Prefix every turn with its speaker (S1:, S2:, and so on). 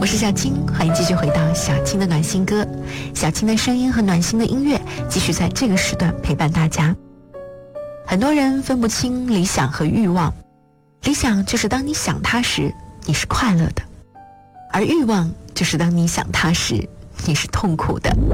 S1: 我是小青，欢迎继续回到小青的暖心歌。小青的声音和暖心的音乐继续在这个时段陪伴大家。很多人分不清理想和欲望，理想就是当你想它时你是快乐的，而欲望就是当你想它时你是痛苦的。